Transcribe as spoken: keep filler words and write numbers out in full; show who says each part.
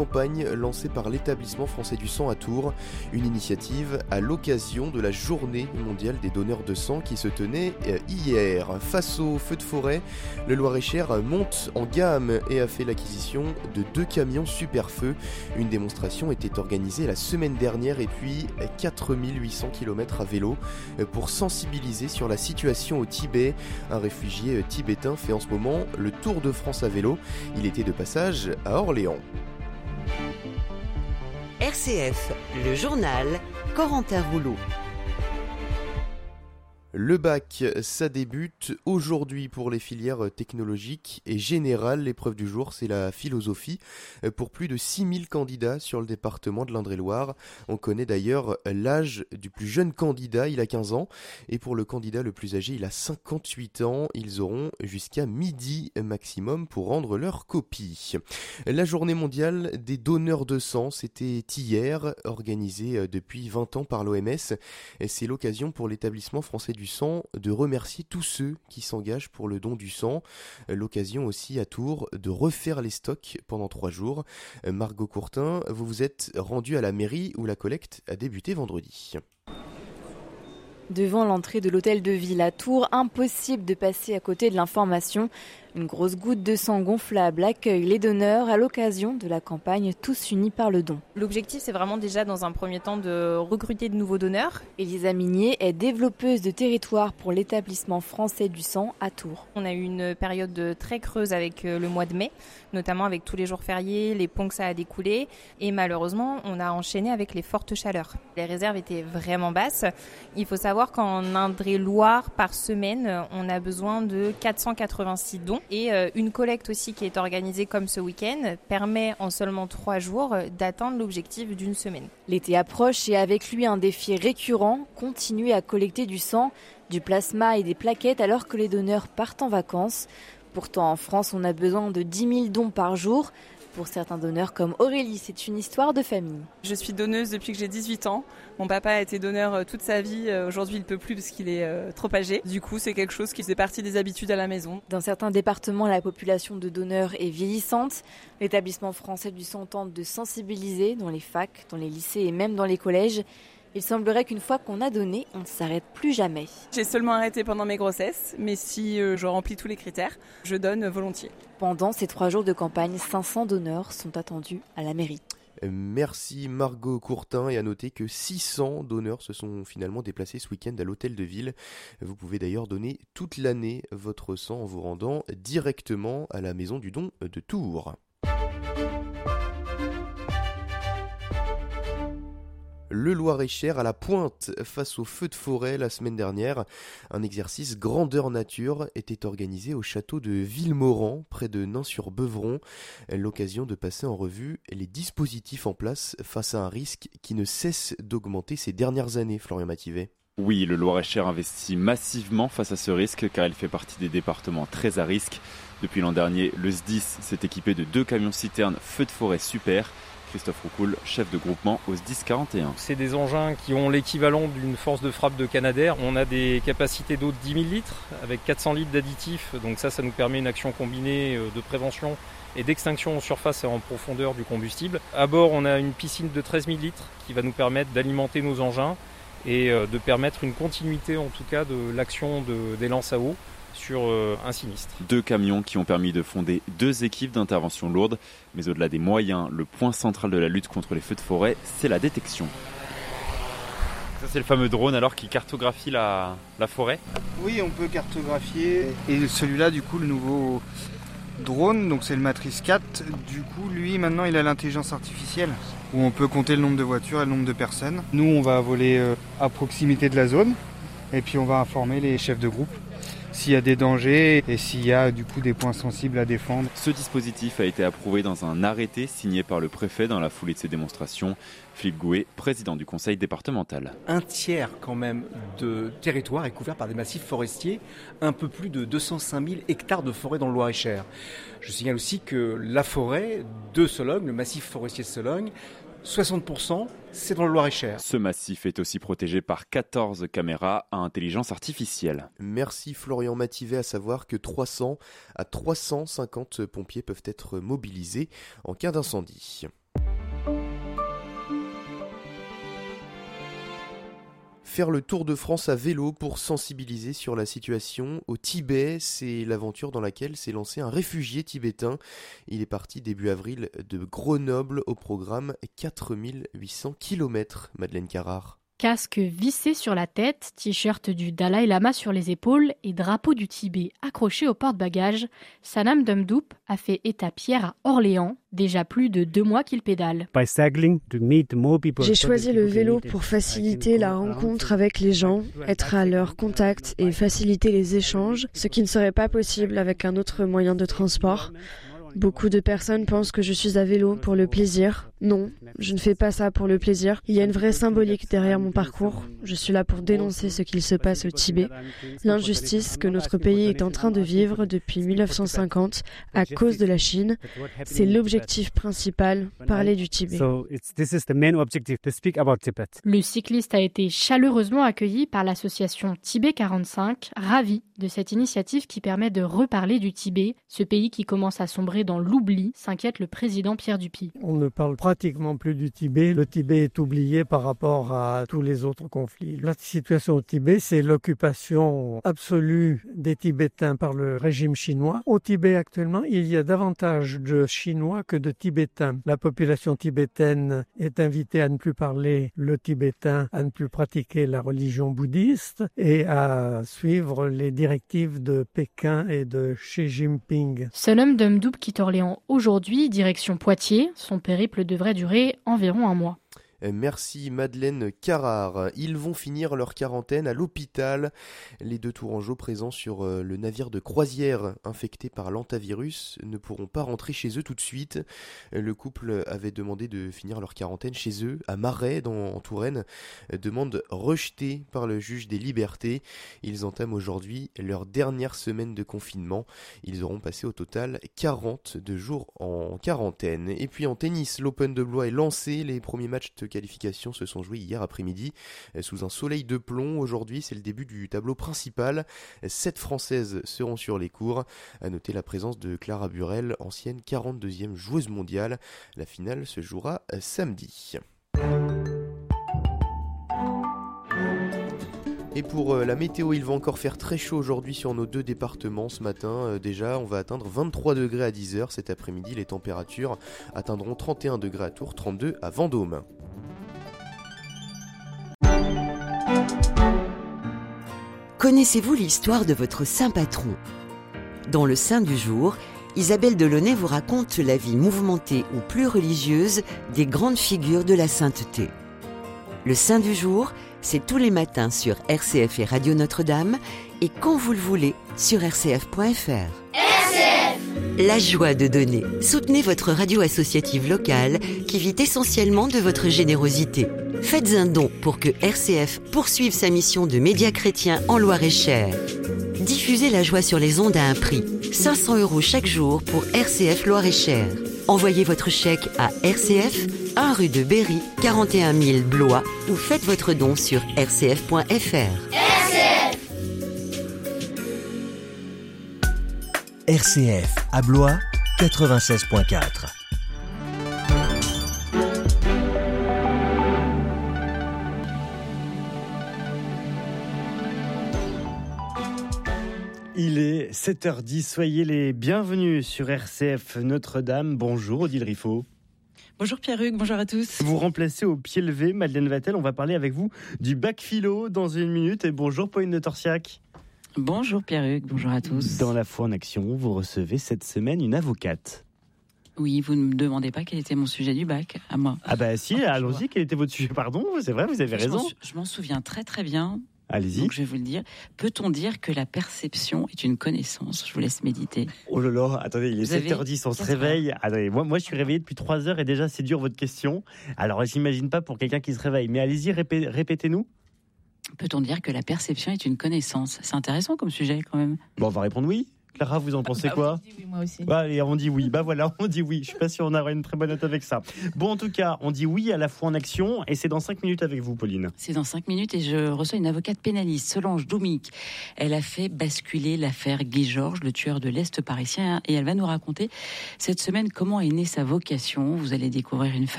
Speaker 1: Campagne lancée par l'établissement français du sang à Tours, une initiative à l'occasion de la journée mondiale des donneurs de sang qui se tenait hier. Face aux feux de forêt, le Loir-et-Cher monte en gamme et a fait l'acquisition de deux camions super feu. Une démonstration était organisée la semaine dernière et puis quatre mille huit cents kilomètres à vélo pour sensibiliser sur la situation au Tibet. Un réfugié tibétain fait en ce moment le Tour de France à vélo. Il était de passage à Orléans.
Speaker 2: R C F, le journal, Corentin Rouleau.
Speaker 1: Le bac, ça débute aujourd'hui pour les filières technologiques et générales. L'épreuve du jour, c'est la philosophie pour plus de six mille candidats sur le département de l'Indre-et-Loire. On connaît d'ailleurs l'âge du plus jeune candidat, il a quinze ans. Et pour le candidat le plus âgé, il a cinquante-huit ans. Ils auront jusqu'à midi maximum pour rendre leur copie. La journée mondiale des donneurs de sang, c'était hier, organisée depuis vingt ans par l'O M S. C'est l'occasion pour l'établissement français du du sang, de remercier tous ceux qui s'engagent pour le don du sang. L'occasion aussi à Tours de refaire les stocks pendant trois jours. Margot Courtin, vous vous êtes rendue à la mairie où la collecte a débuté vendredi.
Speaker 3: Devant l'entrée de l'hôtel de ville à Tours, impossible de passer à côté de l'information. Une grosse goutte de sang gonflable accueille les donneurs à l'occasion de la campagne Tous unis par le don.
Speaker 4: L'objectif, c'est vraiment déjà dans un premier temps de recruter de nouveaux donneurs.
Speaker 3: Elisa Minier est développeuse de territoire pour l'établissement français du sang à Tours.
Speaker 4: On a eu une période très creuse avec le mois de mai, notamment avec tous les jours fériés, les ponts que ça a découlé. Et malheureusement, on a enchaîné avec les fortes chaleurs. Les réserves étaient vraiment basses. Il faut savoir qu'en Indre-et-Loire, par semaine, on a besoin de quatre cent quatre-vingt-six dons. Et une collecte aussi qui est organisée comme ce week-end permet en seulement trois jours d'atteindre l'objectif d'une semaine.
Speaker 3: L'été approche et avec lui un défi récurrent, continuer à collecter du sang, du plasma et des plaquettes alors que les donneurs partent en vacances. Pourtant en France on a besoin de dix mille dons par jour. Pour certains donneurs comme Aurélie, c'est une histoire de famille.
Speaker 5: Je suis donneuse depuis que j'ai dix-huit ans. Mon papa a été donneur toute sa vie. Aujourd'hui, il ne peut plus parce qu'il est trop âgé. Du coup, c'est quelque chose qui faisait partie des habitudes à la maison.
Speaker 3: Dans certains départements, la population de donneurs est vieillissante. L'établissement français du sang tente de sensibiliser dans les facs, dans les lycées et même dans les collèges. Il semblerait qu'une fois qu'on a donné, on ne s'arrête plus jamais.
Speaker 5: J'ai seulement arrêté pendant mes grossesses, mais si je remplis tous les critères, je donne volontiers.
Speaker 3: Pendant ces trois jours de campagne, cinq cents donneurs sont attendus à la mairie.
Speaker 1: Merci Margot Courtin, et à noter que six cents donneurs se sont finalement déplacés ce week-end à l'hôtel de ville. Vous pouvez d'ailleurs donner toute l'année votre sang en vous rendant directement à la maison du don de Tours. Le Loir-et-Cher à la pointe face aux feux de forêt la semaine dernière. Un exercice grandeur nature était organisé au château de Villemauran, près de Nain-sur-Beuvron. L'occasion de passer en revue les dispositifs en place face à un risque qui ne cesse d'augmenter ces dernières années, Florian Mativet.
Speaker 6: Oui, le Loir-et-Cher investit massivement face à ce risque car il fait partie des départements très à risque. Depuis l'an dernier, le S D I S s'est équipé de deux camions-citernes feux de forêt super. Christophe Roucoul, chef de groupement au S D I S quarante et un.
Speaker 7: C'est des engins qui ont l'équivalent d'une force de frappe de Canadair. On a des capacités d'eau de dix mille litres avec quatre cents litres d'additifs. Donc ça, ça nous permet une action combinée de prévention et d'extinction en surface et en profondeur du combustible. À bord, on a une piscine de treize mille litres qui va nous permettre d'alimenter nos engins et de permettre une continuité en tout cas de l'action de, des lances à eau sur un sinistre.
Speaker 6: Deux camions qui ont permis de fonder deux équipes d'intervention lourde. Mais au-delà des moyens, le point central de la lutte contre les feux de forêt, c'est la détection. Ça, c'est le fameux drone alors qui cartographie la, la forêt.
Speaker 8: Oui, on peut cartographier. Et celui-là, du coup, le nouveau drone, donc c'est le Matrice quatre. Du coup, lui, maintenant, il a l'intelligence artificielle où on peut compter le nombre de voitures et le nombre de personnes. Nous, on va voler à proximité de la zone et puis on va informer les chefs de groupe s'il y a des dangers et s'il y a du coup des points sensibles à défendre.
Speaker 6: Ce dispositif a été approuvé dans un arrêté signé par le préfet dans la foulée de ces démonstrations. Philippe Gouet, président du conseil départemental.
Speaker 9: Un tiers quand même de territoire est couvert par des massifs forestiers, un peu plus de deux cent cinq mille hectares de forêt dans le Loir-et-Cher. Je signale aussi que la forêt de Sologne, le massif forestier de Sologne, soixante pour cent, c'est dans le Loir-et-Cher.
Speaker 6: Ce massif est aussi protégé par quatorze caméras à intelligence artificielle.
Speaker 1: Merci Florian Mativet, à savoir que trois cents à trois cent cinquante pompiers peuvent être mobilisés en cas d'incendie. Faire le tour de France à vélo pour sensibiliser sur la situation au Tibet, c'est l'aventure dans laquelle s'est lancé un réfugié tibétain. Il est parti début avril de Grenoble au programme quatre mille huit cents kilomètres. Madeleine Carrard.
Speaker 10: Casque vissé sur la tête, t-shirt du Dalai Lama sur les épaules et drapeau du Tibet accroché au porte-bagages, Sanam Dumdup a fait étape hier à Orléans, déjà plus de deux mois qu'il pédale.
Speaker 11: J'ai choisi le vélo pour faciliter la rencontre avec les gens, être à leur contact et faciliter les échanges, ce qui ne serait pas possible avec un autre moyen de transport. Beaucoup de personnes pensent que je suis à vélo pour le plaisir. Non, je ne fais pas ça pour le plaisir. Il y a une vraie symbolique derrière mon parcours. Je suis là pour dénoncer ce qu'il se passe au Tibet, l'injustice que notre pays est en train de vivre depuis mille neuf cent cinquante à cause de la Chine. C'est l'objectif principal, parler du Tibet.
Speaker 10: Le cycliste a été chaleureusement accueilli par l'association Tibet quarante-cinq, ravi de cette initiative qui permet de reparler du Tibet, ce pays qui commence à sombrer dans l'oubli, s'inquiète le président Pierre Dupuy.
Speaker 12: On ne parle pratiquement plus du Tibet. Le Tibet est oublié par rapport à tous les autres conflits. La situation au Tibet, c'est l'occupation absolue des Tibétains par le régime chinois. Au Tibet actuellement, il y a davantage de Chinois que de Tibétains. La population tibétaine est invitée à ne plus parler le tibétain, à ne plus pratiquer la religion bouddhiste et à suivre les directives de Pékin et de Xi Jinping.
Speaker 10: Sanam Dumdup quitte Orléans aujourd'hui, direction Poitiers. Son périple devrait durer environ un mois.
Speaker 1: Merci Madeleine Carrard. Ils vont finir leur quarantaine à l'hôpital. Les deux Tourangeaux présents sur le navire de croisière infecté par l'hantavirus ne pourront pas rentrer chez eux tout de suite. Le couple avait demandé de finir leur quarantaine chez eux, à Marais, dans, en Touraine. Demande rejetée par le juge des libertés. Ils entament aujourd'hui leur dernière semaine de confinement. Ils auront passé au total quarante-deux jours en quarantaine. Et puis en tennis, l'Open de Blois est lancé. Les premiers matchs de qualifications se sont joués hier après-midi sous un soleil de plomb. Aujourd'hui, c'est le début du tableau principal. Sept Françaises seront sur les cours. À noter la présence de Clara Burel, ancienne quarante-deuxième joueuse mondiale. La finale se jouera samedi. Et pour la météo, il va encore faire très chaud aujourd'hui sur nos deux départements ce matin. Déjà, on va atteindre vingt-trois degrés à dix heures. Cet après-midi, les températures atteindront trente et un degrés à Tours, trente-deux à Vendôme.
Speaker 2: Connaissez-vous l'histoire de votre saint patron ? Dans le Saint du jour, Isabelle Delaunay vous raconte la vie mouvementée ou plus religieuse des grandes figures de la sainteté. Le Saint du jour, c'est tous les matins sur R C F et Radio Notre-Dame et quand vous le voulez sur r c f point f r. R C F ! La joie de donner. Soutenez votre radio associative locale qui vit essentiellement de votre générosité. Faites un don pour que R C F poursuive sa mission de média chrétien en Loir-et-Cher. Diffusez la joie sur les ondes à un prix. cinq cents euros chaque jour pour R C F Loir-et-Cher. Envoyez votre chèque à R C F, un rue de Berry, quarante et un mille Blois ou faites votre don sur r c f point f r.
Speaker 13: R C F R C F à Blois, quatre-vingt-seize point quatre.
Speaker 14: Il est sept heures dix, soyez les bienvenus sur R C F Notre-Dame. Bonjour Odile Riffaut.
Speaker 15: Bonjour Pierre-Hugues, bonjour à tous.
Speaker 14: Vous remplacez au pied levé Madeleine Vatel. On va parler avec vous du bac philo dans une minute. Et bonjour Pauline de Torsiac.
Speaker 15: Bonjour Pierre-Hugues, bonjour à tous.
Speaker 14: Dans La Foi en Action, vous recevez cette semaine une avocate.
Speaker 15: Oui, vous ne me demandez pas quel était mon sujet du bac, à moi.
Speaker 14: Ah bah si, oh, allons-y, quel était votre sujet? Pardon, c'est vrai, vous avez
Speaker 15: je
Speaker 14: raison.
Speaker 15: M'en, je m'en souviens très très bien.
Speaker 14: Allez-y.
Speaker 15: Donc je vais vous le dire. Peut-on dire que la perception est une connaissance? Je vous laisse méditer.
Speaker 14: Oh là là, attendez, il est vous sept heures dix, on se réveille. Attendez, moi, moi je suis réveillé depuis trois heures et déjà c'est dur votre question. Alors j'imagine pas pour quelqu'un qui se réveille, mais allez-y, répé- répétez-nous.
Speaker 15: Peut-on dire que la perception est une connaissance? C'est intéressant comme sujet quand même.
Speaker 14: Bon, on va répondre oui. Clara, vous en pensez
Speaker 15: bah,
Speaker 14: quoi?
Speaker 15: oui, oui, moi aussi.
Speaker 14: Bah, allez, on dit oui. Bah voilà, on dit oui. Je suis pas sûr on aura une très bonne note avec ça. Bon, en tout cas, on dit oui à La Foi en Action et c'est dans cinq minutes avec vous, Pauline.
Speaker 15: C'est dans cinq minutes et je reçois une avocate pénaliste, Solange Doumik. Elle a fait basculer l'affaire Guy Georges, le tueur de l'Est parisien, et elle va nous raconter cette semaine comment est née sa vocation. Vous allez découvrir une